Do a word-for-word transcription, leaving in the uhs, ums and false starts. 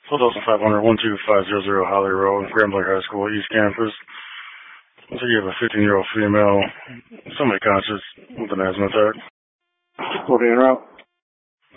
Philadelphia five hundred, one two five zero zero Holly Road, Rambler High School, East Campus. So you have a fifteen-year-old female, semi-conscious with an asthma attack. fourteen route.